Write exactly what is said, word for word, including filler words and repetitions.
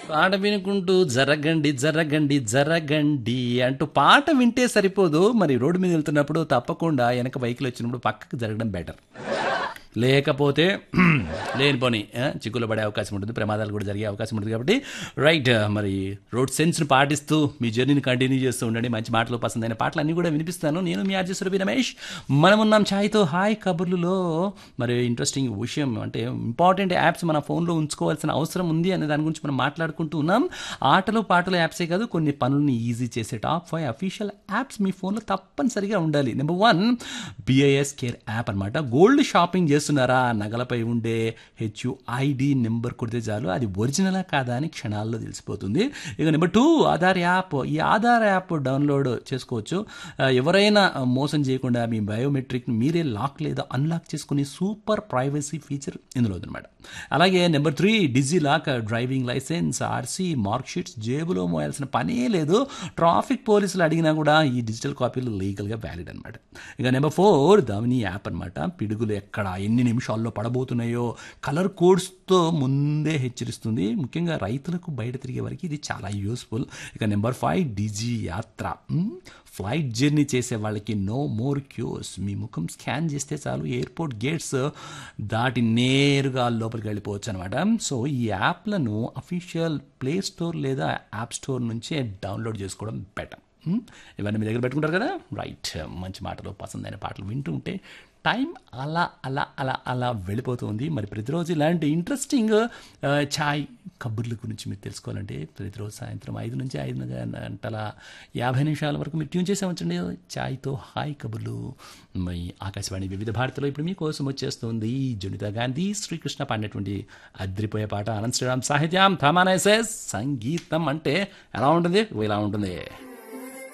పాట వినుకుంటూ జరగండి జరగండి జరగండి అంటూ పాట వింటే సరిపోదు, మరి రోడ్డు మీద వెళ్తున్నప్పుడు తప్పకుండా వెనక బైకులు వచ్చినప్పుడు పక్కకు జరగడం బెటర్. లేకపోతే లేనిపోని ఆ, చిక్కులో పడే అవకాశం ఉంటుంది, ప్రమాదాలు కూడా జరిగే అవకాశం ఉంటుంది. కాబట్టి రైట్, మరి రోడ్ సెన్స్ని పాటిస్తూ మీ జర్నీని కంటిన్యూ చేస్తూ ఉండండి. మంచి మాటలు, పసందైన పాటలు అన్నీ కూడా వినిపిస్తాను. నేను మీ ఆర్జే సురభి రమేష్. మనమున్నాం ఛాయ్తో హాయ్ కబుర్లులో. మరి ఇంట్రెస్టింగ్ విషయం అంటే ఇంపార్టెంట్ యాప్స్ మన ఫోన్లో ఉంచుకోవాల్సిన అవసరం ఉంది అనే దాని గురించి మనం మాట్లాడుకుంటూ ఉన్నాం. ఆటలు పాటలు యాప్సే కాదు, కొన్ని పనులని ఈజీ చేసే టాప్ ఫైవ్ అఫీషియల్ యాప్స్ మీ ఫోన్లో తప్పనిసరిగా ఉండాలి. Number one, BIS care app అనమాట. గోల్డ్ షాపింగ్ చేస్తున్నారా, నగలపై ఉండే హెచ్యుఐడి నెంబర్ కొడితే చాలు అది ఒరిజినలా కాదా అని క్షణాల్లో తెలిసిపోతుంది. ఇక నెంబర్ టూ, ఆధార్ యాప్. ఈ ఆధార్ యాప్ డౌన్లోడ్ చేసుకోవచ్చు. ఆ, ఎవరైనా మోసం చేయకుండా మీ బయోమెట్రిక్ మీరే లాక్ లేదా అన్లాక్ చేసుకునే సూపర్ ప్రైవసీ ఫీచర్ ఇందులో ఉందన్నమాట. అలాగే number three, Digi lock. Driving licence, RC, mark sheets జేబులో మోయాల్సిన పనే లేదు. ట్రాఫిక్ పోలీసులు అడిగినా కూడా ఈ డిజిటల్ కాపీలు లీగల్గా వ్యాలిడ్ అనమాట. ఇక నెంబర్ ఫోర్, దామిని యాప్ అనమాట. పిడుగులు ఎక్కడ ఎన్ని నిమిషాల్లో పడబోతున్నాయో కలర్ కోడ్స్తో ముందే హెచ్చరిస్తుంది. ముఖ్యంగా రైతులకు బయట తిరిగే వరకు ఇది చాలా యూస్ఫుల్. ఇక నెంబర్ ఫైవ్, డిజీ యాత్ర. మ్, ఫ్లైట్ జర్నీ చేసే వాళ్ళకి నో మోర్ క్యూస్. మీ ముఖం స్కాన్ చేస్తే చాలు ఎయిర్పోర్ట్ గేట్స్ దాటి నేరుగా లోపలికి వెళ్ళిపోవచ్చు అనమాట. సో ఈ యాప్లను అఫీషియల్ ప్లే స్టోర్ లేదా యాప్ స్టోర్ నుంచే డౌన్లోడ్ చేసుకోవడం బెటర్. ఇవన్నీ మీ దగ్గర పెట్టుకుంటారు కదా. రైట్, మంచి మాటలు, పసందైన పాటలు వింటూ ఉంటే టైం అలా అలా అలా అలా వెళ్ళిపోతుంది. మరి ప్రతిరోజు ఇలాంటి ఇంట్రెస్టింగ్ ఛాయ్ కబుర్ల గురించి మీరు తెలుసుకోవాలంటే ప్రతిరోజు సాయంత్రం ఐదు నుంచి ఐదు గంటల యాభై నిమిషాల వరకు మీరు ట్యూన్ చేసే ఉంచండి ఛాయ్తో హాయ్ కబుర్లు. మరి ఆకాశవాణి వివిధ భారతిలో ఇప్పుడు మీకోసం వచ్చేస్తుంది జనితా గాంధీ, శ్రీకృష్ణ పాడినటువంటి అద్రిపోయే పాట. అనంత శ్రీరామ్ సాహిత్యం, థమానైసెస్ సంగీతం. అంటే ఎలా ఉంటుంది, ఇలా ఉంటుంది.